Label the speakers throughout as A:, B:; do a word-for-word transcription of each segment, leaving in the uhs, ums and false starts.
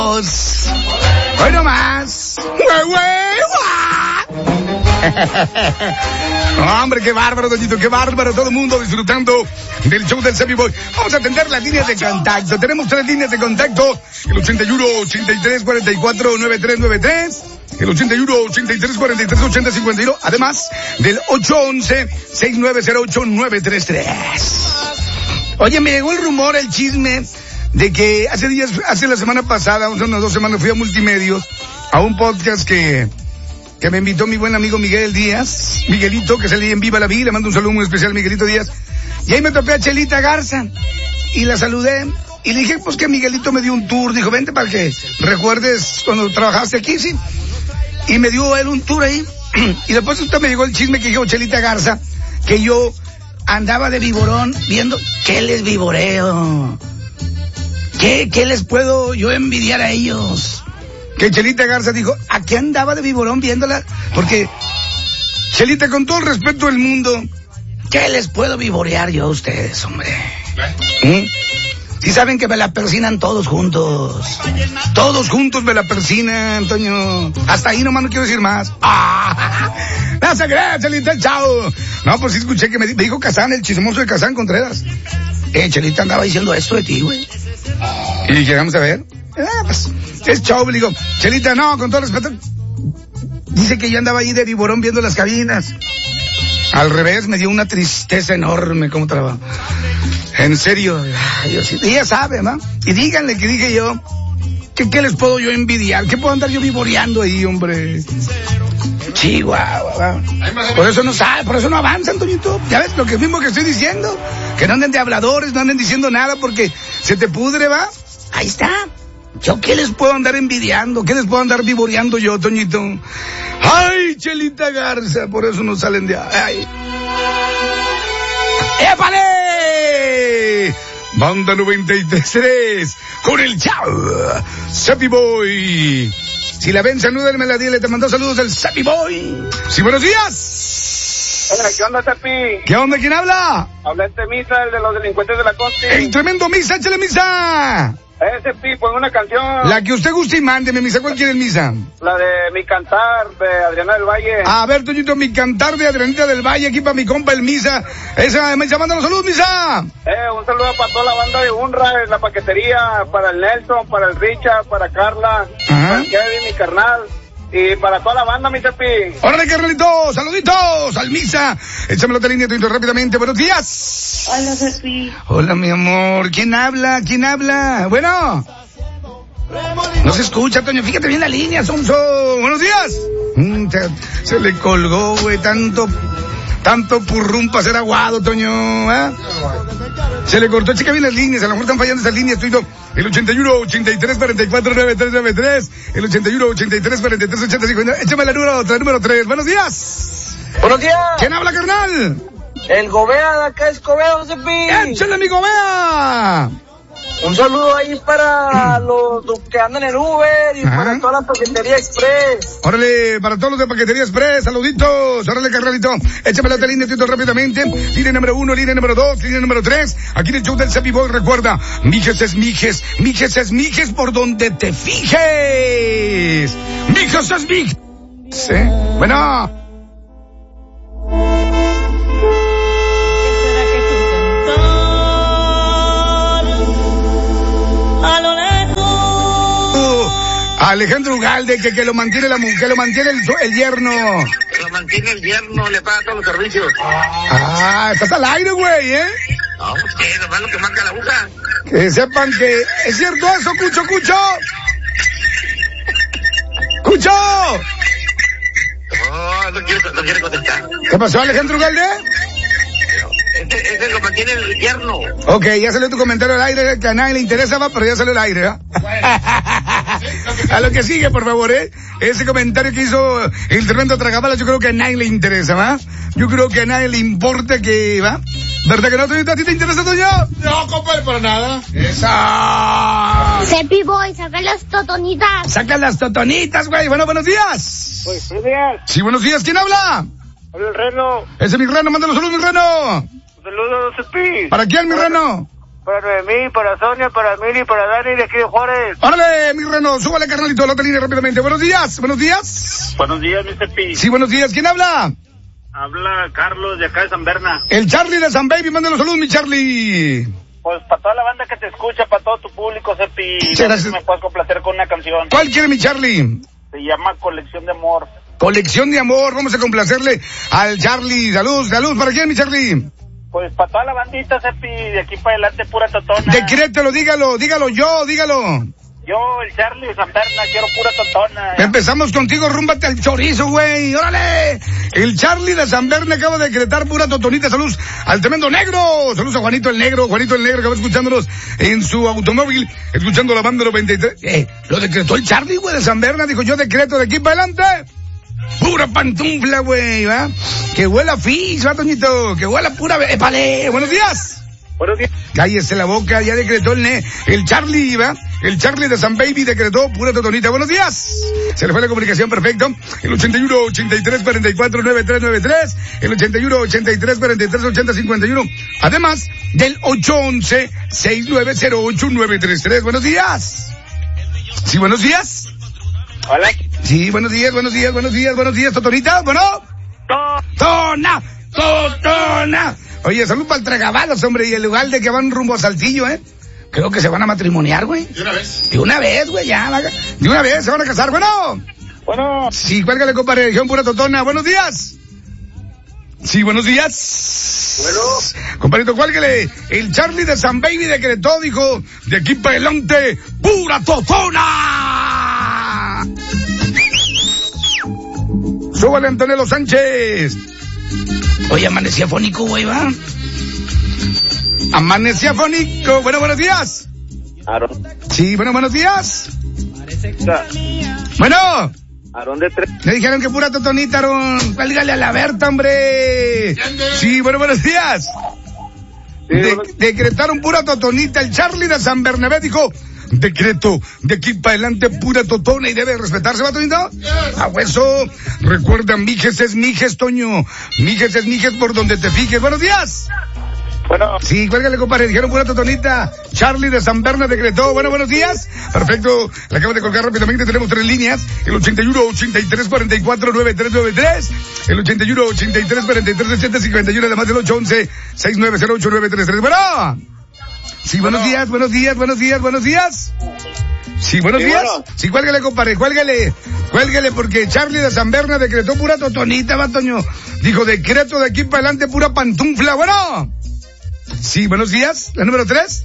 A: Hoy nomás. Hombre, qué bárbaro, doñito, qué bárbaro. Todo el mundo disfrutando del show del Cepi Boy. Vamos a atender las líneas de contacto. Tenemos tres líneas de contacto. El ochenta y uno, ochenta y tres, cuarenta y cuatro, noventa y tres noventa y tres. El ochenta y uno, ochenta y tres, cuarenta y tres, ochenta, cincuenta y uno. Además del ocho once, sesenta y nueve cero ocho, nueve tres tres. Oye, me llegó el rumor, el chisme de que hace días, hace la semana pasada, hace unas dos semanas, fui a Multimedios, a un podcast que, que me invitó mi buen amigo Miguel Díaz, Miguelito, que salí en Viva la Vida, le mando un saludo muy especial a Miguelito Díaz, y ahí me topé a Chelita Garza, y la saludé, y le dije, pues que Miguelito me dio un tour, dijo, vente para que recuerdes cuando trabajaste aquí, sí, y me dio él un tour ahí, y después usted me llegó el chisme que dijo Chelita Garza, que yo andaba de viborón viendo, ¿qué les viboreo? ¿Qué, ¿Qué les puedo yo envidiar a ellos? Que Chelita Garza dijo, ¿a qué andaba de viborón viéndola? Porque, Chelita, con todo el respeto del mundo, ¿qué les puedo vivorear yo a ustedes, hombre? ¿Mm? Si saben que me la persinan todos juntos. Todos juntos me la persinan, Antonio. Hasta ahí nomás no quiero decir más. ¡Ah! ¡No se crea, Chelita, chao! No, pues sí escuché que me dijo Kazán, el chismoso de Kazán Contreras. Eh, Chelita andaba diciendo esto de ti, güey. Y llegamos a ver. Ah, pues, es show, le digo. Chelita, no, con todo respeto. Dice que yo andaba ahí de viborón viendo las cabinas. Al revés, me dio una tristeza enorme cómo trabaja. En serio, ay, Dios, y ella sabe, ¿no? Y díganle que dije yo, que qué les puedo yo envidiar, qué puedo andar yo vivoreando ahí, hombre. Chihuahua. Por eso no sabe, por eso no avanzan, Toñito. Ya ves lo que mismo que estoy diciendo, que no anden de habladores, no anden diciendo nada porque se te pudre, ¿va? Ahí está. ¿Yo qué les puedo andar envidiando? ¿Qué les puedo andar vivoreando yo, Toñito? ¡Ay, Chelita Garza! Por eso no salen de ahí. ¡Épale! Banda noventa y tres punto tres con el chao Cepi Boy. Si la ven, salúdenmela, dile, te mandó saludos el Cepi Boy. Sí, buenos días.
B: Hola, ¿qué onda, Cepi?
A: ¿Qué onda? ¿Quién habla?
B: Habla este Misa, el de los delincuentes de la Conti.
A: ¡El tremendo Misa! ¡Échale, Misa!
B: Eh, Cepi, pon una canción.
A: La que usted guste y mándeme, Misa. ¿Cuál quiere el Misa?
B: La de Mi Cantar, de Adriana del Valle.
A: A ver, Toñito, Mi Cantar de Adrianita del Valle, aquí para mi compa el Misa. Esa, Misa, manda los saludos, Misa.
B: Eh, un saludo para toda la banda de Unra, la paquetería, para el Nelson, para el Richard, para Carla,
A: Ajá.
B: para Kevin, mi carnal. Y para toda la banda, mi Cepi.
A: ¡Órale, carnalito! ¡Saluditos al Misa! Échame la otra línea, Toñito, rápidamente. ¡Buenos días!
C: Hola, Cepi.
A: Hola, mi amor. ¿Quién habla? ¿Quién habla? Bueno. No se escucha, Toño. Fíjate bien la línea, Sonso. ¡Buenos días! Mm, se, se le colgó, güey. Tanto, tanto purrum para ser aguado, Toño. ¿Eh? Se le cortó. Checa bien las líneas. A lo mejor están fallando esas líneas, Toño. El ochenta y uno, ochenta y tres, cuarenta y cuatro, noventa y tres noventa y tres. El ochenta y uno, ochenta y tres, cuarenta y tres, ochenta, cincuenta. Échame la número otra, número tres. Buenos días.
B: Buenos días.
A: ¿Quién habla, carnal?
B: El Gobea de acá es Escobedo, Cepi.
A: ¡Échale, mi Gobea!
B: Un saludo ahí para los que andan en Uber y
A: Ajá.
B: para toda la paquetería Express.
A: Órale, para todos los de Paquetería Express, saluditos. Órale, carnalito. Échame la otra línea, Tito, rápidamente. Línea número uno, línea número dos, línea número tres. Aquí en el show del Cepi Boy, recuerda, Mijes es Mijes, Mijes es Mijes por donde te fijes. Mijes es Mijes. ¿Sí? Bueno. Alejandro Ugalde, que, que lo mantiene la que lo mantiene el, el yerno.
B: Lo mantiene el yerno, le paga todos los servicios.
A: Ah, estás al aire, güey, ¿eh?
B: No, que nomás lo que marca la aguja.
A: Que sepan que es cierto eso, Cucho, Cucho. ¡Cucho!
B: No, no quiere, no quiere contestar.
A: ¿Qué pasó, Alejandro Ugalde?
B: Ese, ese lo mantiene el yerno.
A: Ok, ya salió tu comentario al aire, que a nadie le interesa, va, pero ya salió al aire, ¿eh? A lo que sigue, por favor, ¿eh? Ese comentario que hizo el tremendo Tragabalas, yo creo que a nadie le interesa, ¿va? Yo creo que a nadie le importa que, ¿va? ¿Verdad que no, Toñito? ¿A ti te interesa, Toño?
D: No, compadre, para nada.
A: ¡Esa!
C: Cepi Boy, saca las totonitas.
A: Saca las totonitas, güey. Bueno, buenos días.
B: Pues, buenos días.
A: Sí, buenos días. ¿Quién habla?
B: Hola, el Reno.
A: Ese es mi Reno. Mándale saludos, mi Reno.
B: Saludos, Cepi.
A: ¿Para quién, mi Reno?
B: Para Noemí, para Sonia, para Mili, para Dani de aquí de Juárez.
A: ¡Órale, mi reno! Súbale, carnalito, la otra línea rápidamente. Buenos días, buenos días.
B: Buenos días, mister P.
A: Sí, buenos días. ¿Quién habla?
B: Habla Carlos de acá de San Berna.
A: El Charlie de San Baby. Mándale saludos, mi Charlie.
B: Pues para toda la banda que te escucha, para todo tu público, Cepi.
A: Muchas
B: no sé
A: gracias.
B: si me puedes complacer con una canción.
A: ¿Cuál quiere, mi Charlie?
B: Se llama Colección de Amor.
A: Colección de Amor. Vamos a complacerle al Charlie. Salud, salud. ¿Para quién, mi Charlie?
B: Pues para toda la bandita, Cepi, de aquí para adelante, pura totona.
A: Decrételo, dígalo, dígalo yo, dígalo.
B: Yo, el Charlie de San Berna, quiero pura totona.
A: Empezamos contigo, rúmbate al chorizo, güey. ¡Órale! El Charlie de San Berna acaba de decretar pura totonita. Saludos al tremendo negro. Saludos a Juanito el Negro. Juanito el Negro que va escuchándonos en su automóvil, escuchando la banda noventa y tres. Eh, lo decretó el Charlie, güey, de San Berna. Dijo, yo decreto de aquí para adelante pura pantufla, güey, ¿va? Que huela fish, va, Toñito. Que huela pura... ¡Épale! ¡Buenos días!
B: Buenos días.
A: Cállese la boca, ya decretó el ne... El Charlie, ¿va? El Charlie de San Baby decretó pura totonita. Buenos días. Se le fue la comunicación, perfecto. El ochenta y uno, ochenta y tres, cuarenta y cuatro, noventa y tres noventa y tres. El ochenta y uno, ochenta y tres, cuarenta y tres, ochenta, cincuenta y uno. Además del ocho once, sesenta y nueve cero ocho, nueve tres tres. Buenos días. Sí, buenos días.
B: Hola.
A: Sí, buenos días, buenos días, buenos días, buenos días, Totonita. Bueno. Tona, Totona. Oye, salud para el tragabalos, hombre, y el lugar de que van rumbo a Saltillo, ¿eh? Creo que se van a matrimoniar, güey.
D: ¿De una vez?
A: De una vez, güey, ya. De una vez se van a casar, bueno.
B: Bueno.
A: Sí, cuélgale, compadre, región pura totona. Buenos días. Sí, buenos días.
B: Bueno.
A: Compadrito, cuélgale. El Charlie de San Baby decretó, dijo, de aquí para adelante, pura totona. Súbale, Antonio Sánchez. Oye, amanecía fónico, güey, va. Amanecía fónico. Bueno, buenos días.
B: Aarón.
A: Sí, bueno, buenos días.
B: Ya.
A: Bueno.
B: Aarón de tres.
A: Me dijeron que pura totonita, Aarón. Cuélgale a la Berta, hombre. Sí, bueno, buenos días.
B: Sí,
A: De-
B: bueno.
A: decretaron pura totonita. El Charlie de San Bernabé dijo, decreto, de aquí para adelante pura totona y debe respetarse, ¿va, Toñito? A hueso. Recuerda, mijes es mijes, Toño. Mijes es mijes por donde te fijes. Buenos días.
B: Bueno.
A: Sí, cuélgale, compadre, dijeron pura totonita. Charlie de San Berna decretó. Bueno, buenos días. Perfecto, le acabo de colgar rápidamente, tenemos tres líneas. El ochenta y uno, ochenta y tres, cuarenta y cuatro, noventa y tres noventa y tres. El ochenta y uno, ochenta y tres, cuarenta y tres, ochenta, cincuenta y uno, además del ocho once, sesenta y nueve cero ocho, nueve tres tres. Bueno. Sí, buenos días, buenos días, buenos días, buenos días. Sí, buenos
B: Sí,
A: días.
B: bueno.
A: Sí, cuélgale, compadre, cuélgale. Cuélgale, porque Charlie de San Berna decretó pura totonita, va, Toño. Dijo, decreto de aquí para adelante pura pantufla. Bueno. Sí, buenos días. ¿La número tres?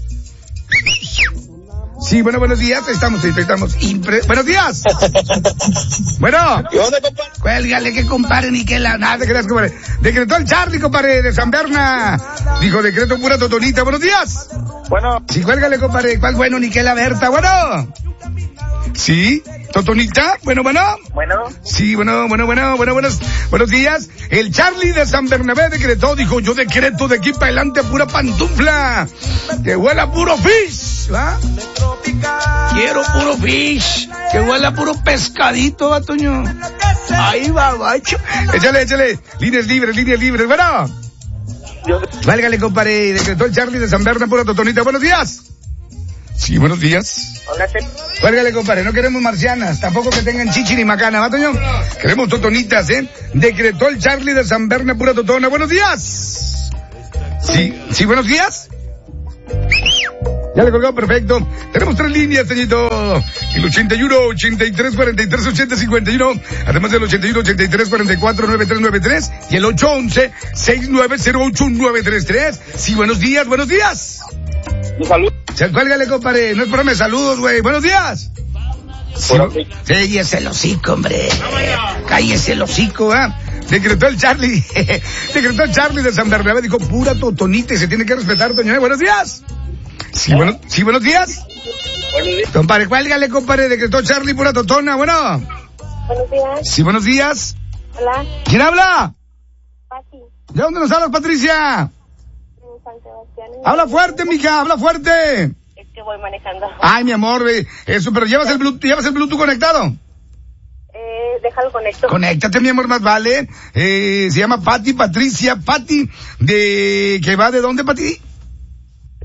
A: Sí, bueno, buenos días. Ahí estamos, ahí estamos. Impre- buenos días. Bueno.
B: ¿Y dónde, compadre?
A: Cuélgale, que compadre, ni que la... Nada, te creas, compadre. Decretó el Charlie, compadre, de San Berna. Dijo, decreto pura totonita. Buenos días.
B: Bueno.
A: Sí, cuélgale, compadre. ¿Cuál bueno, ni que la Berta? Bueno. Sí, totonita. Bueno, bueno.
B: Bueno.
A: Sí, bueno, bueno, bueno, bueno, buenos, buenos días. El Charlie de San Bernabé decretó, dijo, yo decreto de aquí para adelante pura pantufla. Que huela puro fish, ¿va? Quiero puro fish. Que huela puro pescadito, va, Toño. Ahí va, bacho. Échale, échale. Líneas libres, líneas libres. Bueno.
B: Yo...
A: Válgale, compadre. Decretó el Charlie de San Bernabé pura totonita. Buenos días. Sí, buenos días.
B: Hola, Cepi.
A: Cuélgale, compadre, no queremos marcianas, tampoco que tengan chichi ni macana, ¿va, Toño? Queremos totonitas, ¿eh? Decretó el Charlie de San Berna pura totona. Buenos días. Sí, sí, buenos días. Ya le colgó, perfecto. Tenemos tres líneas, Toñito. El ochenta y uno, ochenta y tres, cuarenta y tres, ochenta, cincuenta y uno. Además del ochenta y uno, ochenta y tres, cuarenta y cuatro, noventa y tres noventa y tres. Y el ocho once, sesenta y nueve cero ocho, nueve tres tres. Sí, buenos días, buenos días.
B: Un saludo.
A: Se cuélgale, compadre. No es programa de saludos, güey. Buenos días. Sí, cállese el hocico, hombre. Cállese el hocico, ¿ah? Decretó el Charlie. Decretó el Charlie de San Bernabé. Dijo, pura totonita y se tiene que respetar, Toño. Buenos días. Sí, bueno, sí, buenos días.
B: Buenos días.
A: Compadre, cuélgale, compadre. Decretó Charlie pura totona. Bueno.
C: Buenos días.
A: Sí, buenos días.
C: Hola.
A: ¿Quién habla?
C: Pati.
A: ¿De dónde nos hablas, Patricia?
C: De San Sebastián.
A: Habla fuerte, mija, habla fuerte.
C: Es que voy manejando.
A: Ay, mi amor, ve, eso, pero llevas el Bluetooth, llevas el Bluetooth conectado.
C: Eh, déjalo conecto.
A: Conéctate, mi amor, más vale. Eh, se llama Pati, Patricia, Pati, de, ¿que va de dónde, Pati?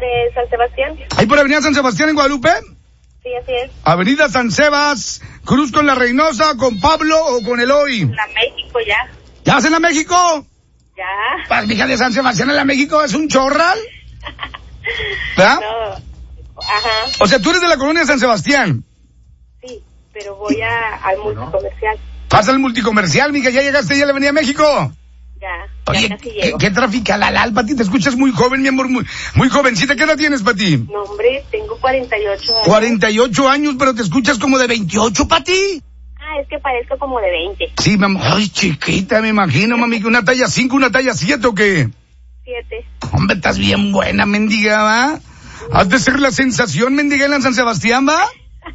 C: De San Sebastián.
A: ¿Ahí por Avenida San Sebastián en Guadalupe?
C: Sí, así es.
A: Avenida San Sebas, cruz con la Reynosa, con Pablo o con Eloy.
C: La México ya.
A: ¿Ya vas en la México?
C: Ya.
A: Pues mija, de San Sebastián en la México es un chorral. ¿Verdad?
C: No. Ajá.
A: O sea, tú eres de la colonia de San Sebastián.
C: Sí, pero voy a, al multicomercial.
A: Pasa al multicomercial, mija, ya llegaste ya a la Avenida México.
C: Ya,
A: Oye,
C: ya casi
A: ¿qué,
C: llego.
A: qué traficalal, Pati? Te escuchas muy joven, mi amor, muy, muy jovencita. ¿Qué edad tienes, Pati?
C: No, hombre, tengo cuarenta y ocho años.
A: cuarenta y ocho años, pero te escuchas como de veintiocho, Pati.
C: Ah, es que parezco como de veinte.
A: Sí, mamá. Ay, chiquita, me imagino, mami, que una talla cinco, una talla siete, ¿o qué?
C: Siete.
A: Hombre, estás bien buena, mendiga, ¿va? Has de ser la sensación, mendiga, en San Sebastián, ¿va?
C: No,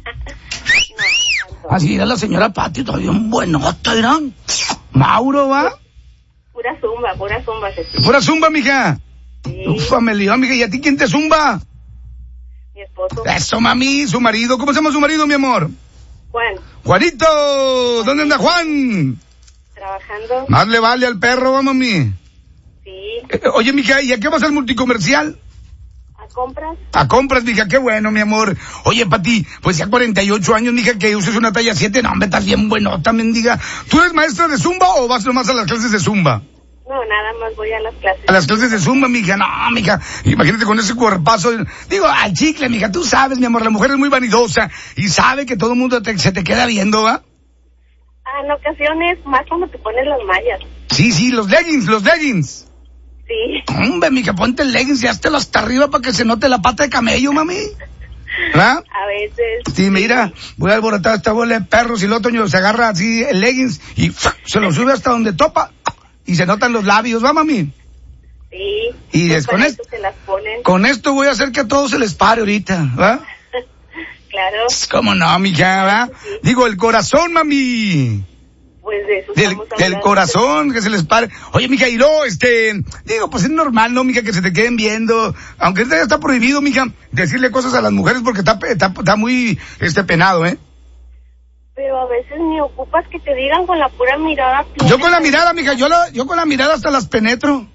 C: no tanto.
A: Así era la señora Pati, todavía un buenota, ¿era? Mauro, ¿va?
C: Pura zumba, pura zumba, Ceci.
A: Pura zumba, mija.
C: Sí,
A: Ufa, me lió, mija. ¿Y a ti quién te zumba?
C: mi esposo.
A: Eso, mami, su marido. ¿Cómo se llama su marido, mi amor?
C: Juan,
A: Juanito. ¿Dónde anda Juan?
C: trabajando.
A: Más le vale al perro, ¿va, mami?
C: Sí,
A: Eh, oye, mija, ¿y a qué vas al multicomercial?
C: a compras.
A: A compras, mija, qué bueno, mi amor. Oye, Pati, pues ya cuarenta y ocho años, mija, que uses una talla siete. No, hombre, estás bien buenota, mendiga. ¿Tú eres maestra de zumba o vas nomás a las clases de zumba?
C: No, nada más voy a las clases.
A: A las clases de zumba, mija. No, mija, imagínate con ese cuerpazo. Digo, al chicle, mija, tú sabes, mi amor, la mujer es muy vanidosa y sabe que todo el mundo te- se te queda viendo, ¿va?
C: Ah, en ocasiones, más cuando te pones las mallas.
A: Sí, sí, los leggings, los leggings.
C: Sí,
A: Hombre, mija, ponte el leggings y háztelo hasta arriba para que se note la pata de camello, mami. ¿Verdad?
C: a veces.
A: Sí, mira, voy a alborotar esta bola de perros y el otro niño se agarra así el leggings y ¡fuc! Se lo sube hasta donde topa y se notan los labios, ¿va, mami?
C: Sí.
A: Y
C: pues
A: es- con
C: para
A: esto-
C: eso se las ponen.
A: Con esto voy a hacer que a todos se les pare ahorita, ¿va?
C: Claro,
A: ¿Cómo no, mija, va? Digo, el corazón, mami.
C: pues de eso
A: Del,
C: estamos
A: del
C: hablando.
A: corazón, que se les pare. Oye, mija, y no, este, digo, pues es normal, ¿no, mija, que se te queden viendo? Aunque esto ya está prohibido, mija, decirle cosas a las mujeres porque está, está, está muy, este, penado, ¿eh?
C: Pero a veces ni ocupas que te digan con la pura mirada.
A: Yo con la mirada, mija, yo la, yo con la mirada hasta las penetro.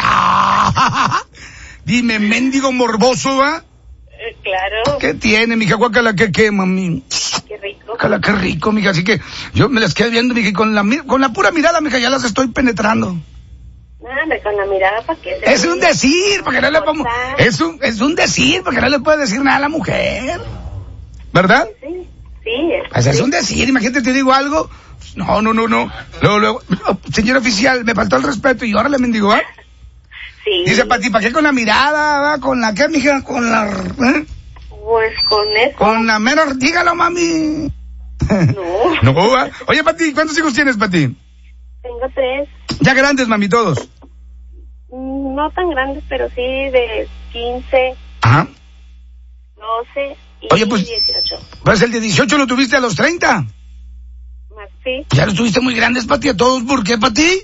A: Ah, dime, mendigo morboso, ¿va?
C: Eh, claro,
A: ¿Qué tiene, mija? Guácala, ¿qué, qué, mami?
C: qué rico.
A: Guácala, qué rico, mija. Así que yo me las quedé viendo, mija, y con la, mi- con la pura mirada, mija, ya las estoy penetrando.
C: Ah, hombre, con la mirada para que se
A: Es un decir, porque no le podemos, es un, es un decir, porque no le puede decir nada a la mujer. ¿Verdad?
C: Sí, sí.
A: Pues es
C: sí.
A: un decir, imagínate, te digo algo. No, no, no, no. Luego, luego, oh, señor oficial, me faltó el respeto y ahora le mendigo, ¿ah?
C: Sí.
A: Dice Pati, ¿para qué con la mirada, va? ¿Con la qué, mija? Con la, ¿eh?
C: Pues con eso.
A: Con la menor, dígalo, mami.
C: No.
A: No, va. Oye, Pati, ¿cuántos hijos tienes, Pati?
C: Tengo tres.
A: Ya grandes, mami, todos.
C: Mm, No tan grandes, pero sí de quince,
A: Ajá.
C: doce y
A: Oye, pues-
C: dieciocho.
A: Pues el de dieciocho lo tuviste a los treinta.
C: Más, sí,
A: Ya los tuviste muy grandes, Pati, a todos. ¿Por qué, Pati?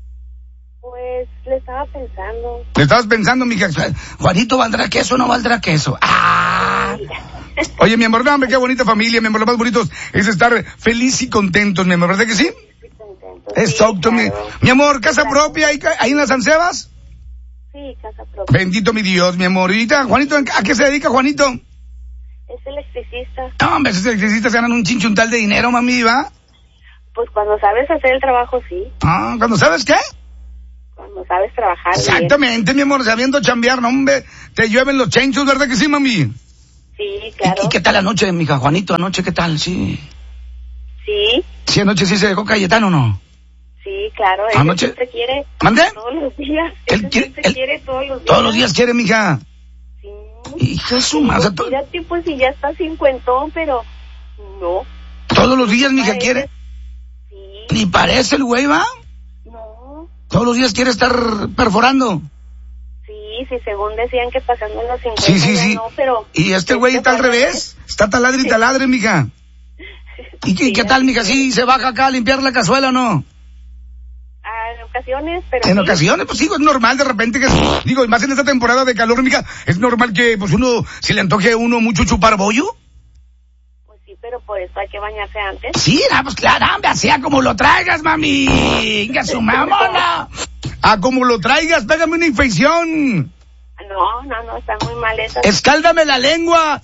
C: pues le estaba pensando.
A: Le estabas pensando, mija, Juanito, ¿valdrá queso o no valdrá queso? ¡Ah! Oye, mi amor, no, hombre, qué bonita familia, mi amor, lo más bonito es estar feliz y contentos, mi amor, ¿verdad que sí?
C: Estoy contento.
A: Exacto,
C: Sí,
A: mi,
C: claro.
A: mi amor, casa
C: Claro.
A: propia ahí, ahí en las Sansebas.
C: Sí, casa propia.
A: Bendito mi Dios, mi amor. Y ahorita, Juanito, ¿a qué se dedica, Juanito?
C: Es electricista.
A: No, hombre, esos electricistas ganan un chinchuntal de dinero, mami, ¿va?
C: Pues cuando sabes hacer el trabajo, sí.
A: Ah, ¿cuando sabes qué?
C: Cuando sabes trabajar. bien.
A: Exactamente, mi amor, sabiendo chambear, no, hombre, te llueven los chanchos, ¿verdad que sí, mami?
C: Sí, claro.
A: ¿Y, y qué tal anoche, mija, Juanito, anoche, qué tal? Sí.
C: Sí,
A: Sí, anoche sí se dejó Cayetano, ¿no?
C: sí, claro. Él
A: Anoche-
C: siempre quiere.
A: ¿Mande?
C: Todos los días.
A: Él
C: Él
A: quiere-
C: siempre
A: él-
C: quiere todos los días.
A: Todos los días quiere, mija.
C: Sí.
A: Hija de su madre, to-
C: Fíjate, pues si ya está cincuentón, pero no.
A: todos los días, mija,
C: Parece-
A: quiere.
C: Sí,
A: Ni parece el güey, ¿va?
C: no.
A: Todos los días quiere estar perforando.
C: Sí, sí, según decían que pasando los cincuenta
A: Sí, sí,
C: ya
A: sí.
C: no, pero...
A: Y este güey está al revés. Está taladre y taladre, mija. ¿Y qué,
C: Sí,
A: qué tal, mija? ¿Sí se baja acá a limpiar la cazuela o no?
C: Ah, en ocasiones, pero
A: En
C: sí.
A: ocasiones, pues sí, es normal de repente que, digo, y más en esta temporada de calor, mija, es normal que, pues uno, si le antoje a uno mucho chupar bollo.
C: Pues sí, pero por eso hay que bañarse antes.
A: Sí, ah, pues claro, hombre, sea como lo traigas, mami. Venga, su mamona. A como lo traigas, pégame una infección.
C: Ah, No, no, no, está muy mal esa.
A: Escáldame la lengua.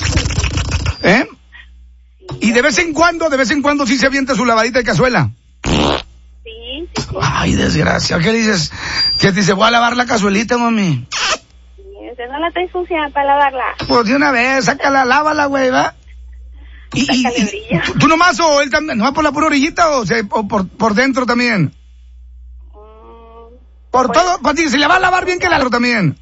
A: ¿Eh? Y de vez en cuando, de vez en cuando sí se avienta su lavadita de cazuela.
C: Sí, sí, sí.
A: Ay, desgracia, ¿qué dices? ¿Qué dice? Voy a lavar la cazuelita, mami.
C: Sí, ¿usted no la trae sucia para lavarla?
A: Pues de una vez, sácala, lávala, güey, ¿va? Y, y,
C: Sácale
A: y
C: brillo.
A: ¿tú, ¿tú nomás o él también? ¿Nomás por la pura orillita o, se, o por, por dentro también?
C: Mm,
A: Por
C: pues,
A: todo, Pati, se le va a lavar bien que la lave también.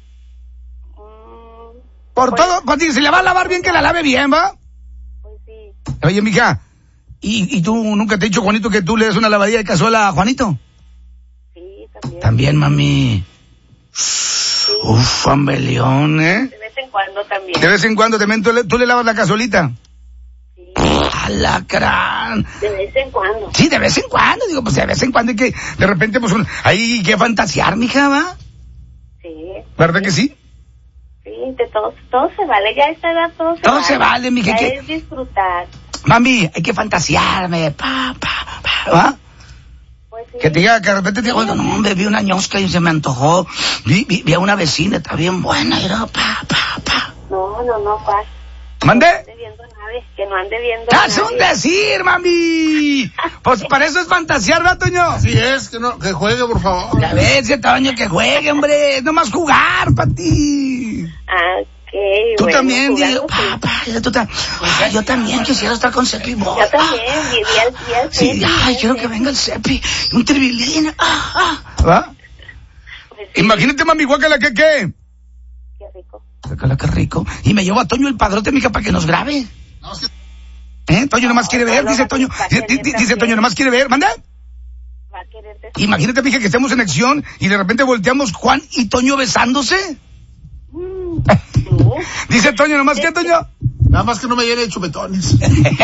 C: mm,
A: Por
C: pues,
A: todo, Pati, se le va a lavar bien que la lave bien, ¿va?
C: Pues sí.
A: Oye, mija, ¿y, y tú nunca te he dicho, Juanito, que tú le des una lavadilla de cazuela a Juanito?
C: Sí, también.
A: También, mami.
C: Sí.
A: Uf, ambelión, ¿eh?
C: De vez en cuando también.
A: De vez en cuando también tú le, tú le lavas la cazuelita.
C: Sí.
A: Alacrán.
C: De vez en cuando.
A: Sí, de vez en cuando, digo, pues de vez en cuando hay que, de repente, pues, un, hay que fantasear, mija, ¿va?
C: Sí.
A: ¿Verdad que sí?
C: Sí, de todo, todo se vale. Ya a esta edad todo se
A: Todo
C: vale.
A: se vale, mija,
C: Ya
A: que-
C: es disfrutar.
A: Mami, hay que fantasearme, pa, pa, pa, ¿va?
C: Pues sí.
A: Que te diga, que de repente te diga, oiga, no, hombre, vi una ñosca y se me antojó. Vi, vi, vi a una vecina, está bien buena, y era, pa, pa, pa.
C: No, no, no, ¿cuál?
A: ¿Mande?
C: No ande viendo a nadie, que no ande viendo a
A: ¡Es un
C: nadie.
A: decir, mami! Pues para eso es fantasear, ¿verdad, Toño?
D: Así es, que no, que juegue, por favor.
A: Ya ves, ese Toño, que juegue, hombre. Es nomás jugar, para ti.
C: Ah, ok,
A: Tú
C: bueno,
A: también,
C: jugando,
A: digo,
C: sí.
A: papá, tú ta- Oiga, yo también quisiera estar con Cepi Boy.
C: Yo también, vi, vi al, vi al
A: Sí,
C: Cepi,
A: ay,
C: vi
A: quiero
C: al
A: que
C: Cepi.
A: venga el Cepi. Un tribilín. Ah, ah. ¿Va?
C: Pues sí,
A: Imagínate, mami, guácala, ¿qué, qué?
C: qué rico.
A: Guácala, qué rico. Y me llevo a Toño el padrote, mija, para que nos grabe.
D: No, es que-
A: ¿Eh? Toño nomás quiere ver,
C: no,
A: dice
C: no,
A: Toño.
C: va a
A: Dice,
C: querer
A: dice
C: también.
A: Toño, nomás quiere ver. ¿Manda?
C: Va a quererte.
A: Imagínate, mija, que estemos en acción y de repente volteamos Juan y Toño besándose.
C: Mm, tú.
A: Dice Toño, nomás que Toño.
D: Nada más que no me llene de chupetones.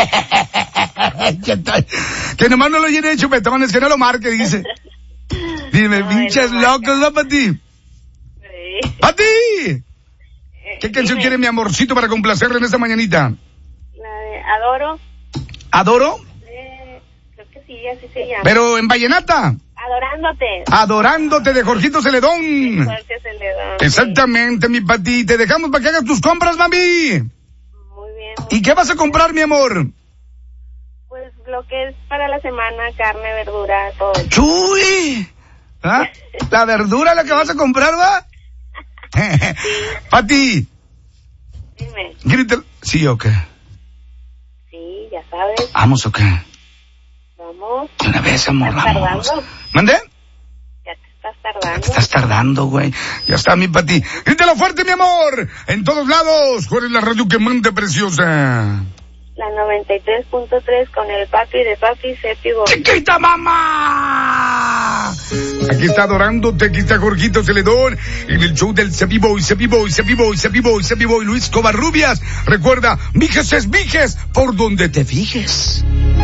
A: que, to- que nomás no lo llene de chupetones, que no lo marque, dice. Dime,
C: No,
A: pinches
C: él no marca.
A: locos, ¿no, Pati?
C: Sí.
A: ¡Pati!
C: Eh,
A: ¿Qué canción
C: dime,
A: quiere mi amorcito para complacerle en esta mañanita?
C: La de Adoro.
A: ¿Adoro?
C: Eh, creo que sí, así se llama.
A: Pero en vallenata.
C: Adorándote.
A: Adorándote de Jorgito Celedón.
C: Jorge Celedón, sí.
A: Exactamente, mi Pati. Te dejamos para que hagas tus compras, mami.
C: Muy bien. muy
A: ¿Y qué vas a comprar, mi amor?
C: Pues lo que es para la semana, carne, verdura, todo eso.
A: ¡Chuy! ¿Ah? ¿La verdura la que vas a comprar, va? Pati,
C: Dime.
A: grítale. ¿Sí o qué?
C: Sí, ya sabes.
A: ¿Vamos o qué?
C: Vamos.
A: De una vez, amor,
C: ¿Estás
A: vamos.
C: tardando?
A: ¿Mande?
C: Ya te estás tardando.
A: Te estás tardando, güey. Ya está, mi Pati. Grítalo fuerte, mi amor. En todos lados. ¿Cuál es la radio que manda, preciosa?
C: La noventa y tres punto tres con el papi de papi Cepi Boy.
A: ¡Chiquita mamá! Aquí está adorándote, aquí está Jorgito Celedón en el show del Cepi Boy, Cepi Boy, Cepi Boy, Cepi Boy, Cepi Boy, Luis Covarrubias. Recuerda, mijes es mijes por donde te fijes.